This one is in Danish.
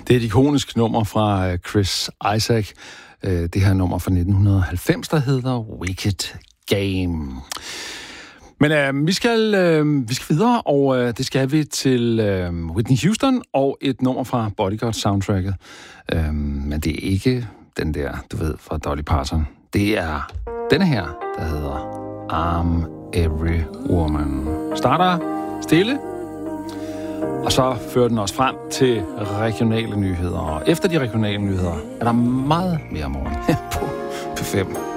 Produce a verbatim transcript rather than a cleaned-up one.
Det er et ikonisk nummer fra Chris Isaak. Det her nummer fra nitten halvfems, der hedder Wicked Game. Men øh, vi, skal, øh, vi skal videre, og øh, det skal vi til øh, Whitney Houston og et nummer fra Bodyguard-soundtracket. Øh, men det er ikke den der, du ved, fra Dolly Parton. Det er denne her, der hedder I'm Every Woman. Starter stille, og så fører den os frem til regionale nyheder. Og efter de regionale nyheder er der meget mere morgen her på P fem.